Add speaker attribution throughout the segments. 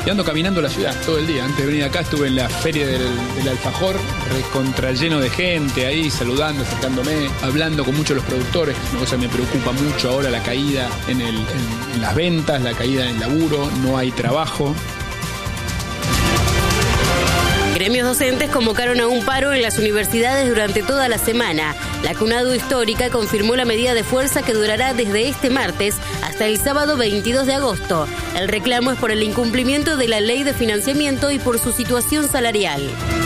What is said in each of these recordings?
Speaker 1: y ando caminando la ciudad todo el día. Antes de venir acá estuve en la feria del alfajor, recontra lleno de gente ahí, saludando, acercándome, hablando con muchos de los productores, que es una cosa que me preocupa mucho ahora, la caída en las ventas, la caída en el laburo, no hay trabajo.
Speaker 2: Gremios docentes convocaron a un paro en las universidades durante toda la semana. La CUNADU Histórica confirmó la medida de fuerza que durará desde este martes hasta el sábado 22 de agosto. El reclamo es por el incumplimiento de la ley de financiamiento y por su situación salarial.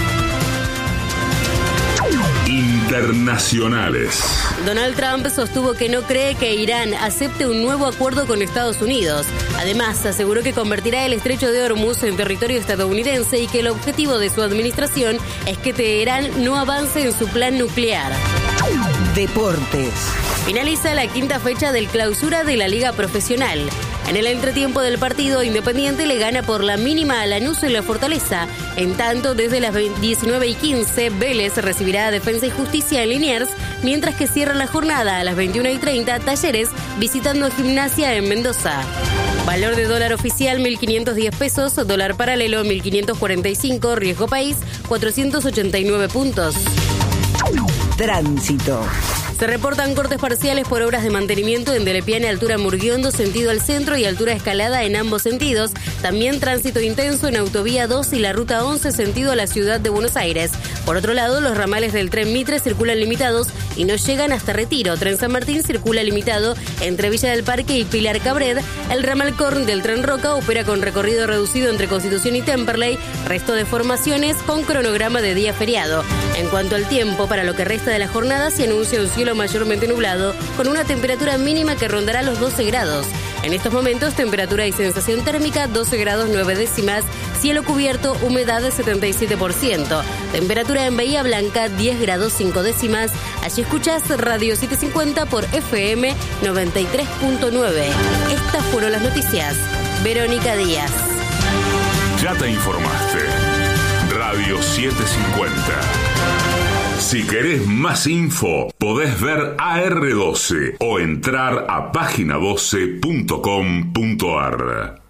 Speaker 3: Internacionales.
Speaker 2: Donald Trump sostuvo que no cree que Irán acepte un nuevo acuerdo con Estados Unidos. Además, aseguró que convertirá el estrecho de Hormuz en territorio estadounidense y que el objetivo de su administración es que Teherán no avance en su plan nuclear.
Speaker 4: Deportes.
Speaker 2: Finaliza la quinta fecha del clausura de la Liga Profesional. En el entretiempo del partido, Independiente le gana por la mínima a Lanús en la Fortaleza. En tanto, desde las 19:15, Vélez recibirá a Defensa y Justicia en Liniers, mientras que cierra la jornada a las 21:30, Talleres visitando a Gimnasia en Mendoza. Valor de dólar oficial 1.510 pesos, dólar paralelo 1.545, riesgo país 489 puntos.
Speaker 4: Tránsito.
Speaker 2: Se reportan cortes parciales por obras de mantenimiento en Delepiane, altura Murguiondo, sentido al centro, y altura Escalada en ambos sentidos. También tránsito intenso en Autovía 2 y la Ruta 11, sentido a la ciudad de Buenos Aires. Por otro lado, los ramales del Tren Mitre circulan limitados y no llegan hasta Retiro. Tren San Martín circula limitado entre Villa del Parque y Pilar Cabred. El ramal Corn del Tren Roca opera con recorrido reducido entre Constitución y Temperley. Resto de formaciones con cronograma de día feriado. En cuanto al tiempo, para lo que resta de la jornada se anuncia un cielo mayormente nublado, con una temperatura mínima que rondará los 12 grados. En estos momentos, temperatura y sensación térmica 12 grados 9 décimas, cielo cubierto, humedad de 77%. Temperatura en Bahía Blanca 10 grados 5 décimas. Allí escuchás Radio 750 por FM 93.9. Estas fueron las noticias. Verónica Díaz.
Speaker 3: Ya te informaste. Radio 750. Si querés más info, podés ver AR12 o entrar a página12.com.ar.